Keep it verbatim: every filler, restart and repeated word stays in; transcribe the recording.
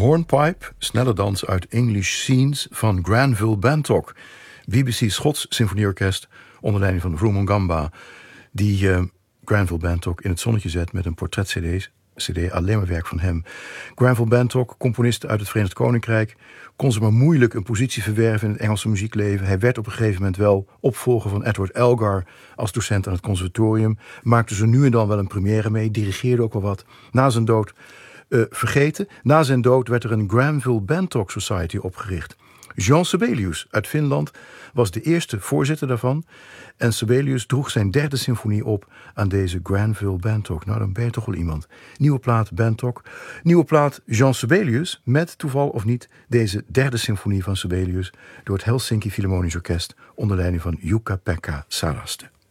Hornpipe, snelle dans uit English Scenes van Granville Bantock. B B C Schots Symfonieorkest onder leiding van Vroom Gamba. Die uh, Granville Bantock in het zonnetje zet met een portret-cd. cd, alleen maar werk van hem. Granville Bantock, componist uit het Verenigd Koninkrijk, kon ze maar moeilijk een positie verwerven in het Engelse muziekleven. Hij werd op een gegeven moment wel opvolger van Edward Elgar als docent aan het conservatorium. Maakte ze nu en dan wel een première mee, dirigeerde ook wel wat. Na zijn dood uh, vergeten. Na zijn dood werd er een Granville Bantock Society opgericht. Jean Sibelius uit Finland was de eerste voorzitter daarvan. En Sibelius droeg zijn derde symfonie op aan deze Granville Bantock. Nou, dan ben je toch wel iemand. Nieuwe plaat Bantock. Nieuwe plaat Jean Sibelius met, toeval of niet, deze derde symfonie van Sibelius door het Helsinki Philharmonisch Orkest onder leiding van Jukka-Pekka Saraste.